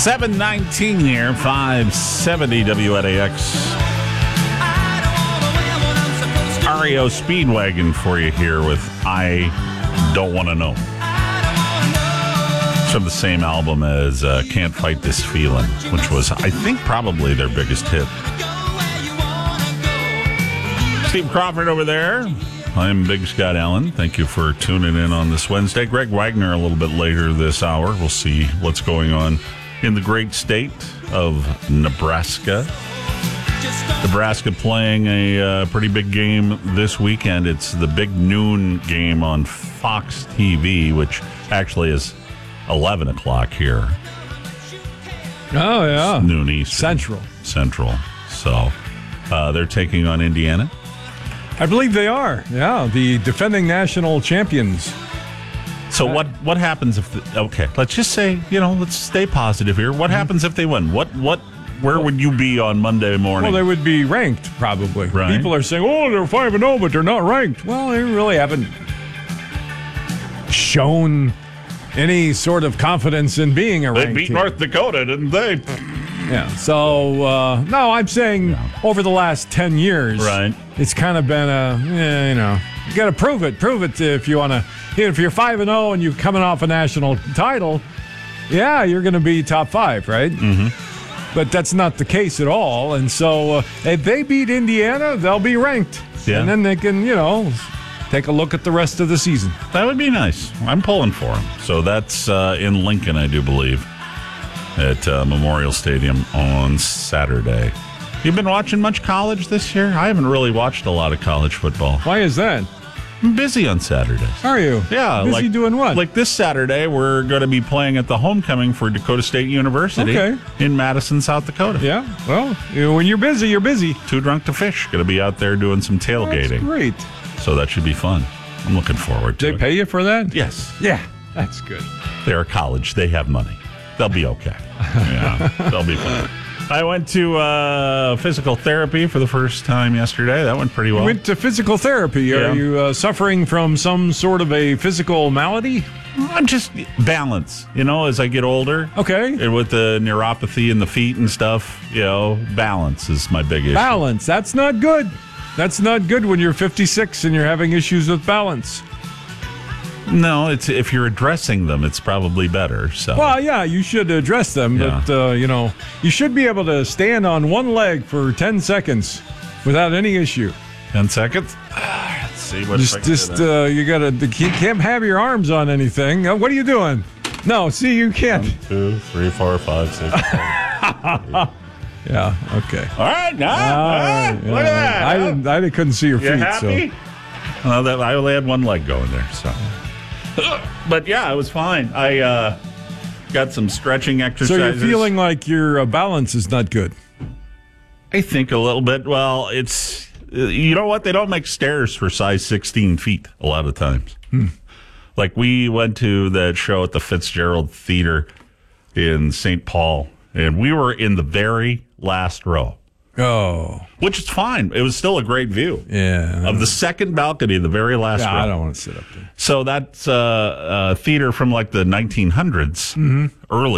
7:19 here, 570 WNAX. REO Speedwagon for you here with I Don't Want to Know. It's from the same album as Can't Fight This Feeling, which was, I think, probably their biggest hit. Steve Crawford over there. I'm Big Scott Allen. Thank you for tuning in on this Wednesday. Greg Wagner a little bit later this hour. We'll see what's going on in the great state of Nebraska. Nebraska playing a pretty big game this weekend. It's the big noon game on Fox TV, which actually is 11 o'clock here. Oh, yeah. It's noon Eastern. Central. So they're taking on Indiana. I believe they are. Yeah, the defending national champions. So what happens if... okay, let's just say, let's stay positive here. What happens if they win? Where would you be on Monday morning? Well, they would be ranked, probably. Right. People are saying, they're 5-0, but they're not ranked. Well, they really haven't shown any sort of confidence in being a ranked team. They beat team. North Dakota, didn't they? Yeah, so, no, I'm saying over the last 10 years, right, it's kind of been you got to prove it. Prove it if you want to. If you're 5-0 and you're coming off a national title, you're going to be top 5, right? Mm-hmm. But that's not the case at all. And so if they beat Indiana, they'll be ranked. Yeah. And then they can, take a look at the rest of the season. That would be nice. I'm pulling for them. So that's in Lincoln, I do believe, at Memorial Stadium on Saturday. You've been watching much college this year? I haven't really watched a lot of college football. Why is that? I'm busy on Saturdays. Are you? Yeah. Busy doing what? Like this Saturday, we're going to be playing at the homecoming for Dakota State University in Madison, South Dakota. Yeah. Well, when you're busy, you're busy. Too Drunk to Fish. Going to be out there doing some tailgating. That's great. So that should be fun. I'm looking forward to it. They pay you for that? Yes. Yeah. That's good. They're a college. They have money. They'll be okay. Yeah. They'll be fine. I went to physical therapy for the first time yesterday. That went pretty well. You went to physical therapy. Are you suffering from some sort of a physical malady? I'm just balance, as I get older. Okay. And with the neuropathy in the feet and stuff, balance is my big issue. Balance. That's not good. That's not good when you're 56 and you're having issues with balance. No, it's if you're addressing them, it's probably better. So. Well, yeah, you should address them, but you should be able to stand on one leg for 10 seconds without any issue. 10 seconds. Let's see what. You can't have your arms on anything. What are you doing? No, see, you can't. 1, 2, 3, 4, 5, 6. 7, 8. Yeah. Okay. All right. Look at that. I couldn't see your feet. Happy? So. I only had one leg going there, so. But yeah, it was fine. I got some stretching exercises. So you're feeling like your balance is not good? I think a little bit. Well, it's, you know what? They don't make stairs for size 16 feet a lot of times. Like we went to that show at the Fitzgerald Theater in St. Paul, and we were in the very last row. Oh. Which is fine. It was still a great view. Yeah. Of the second balcony, the very last row. I don't want to sit up there. So that's a theater from like the 1900s, early.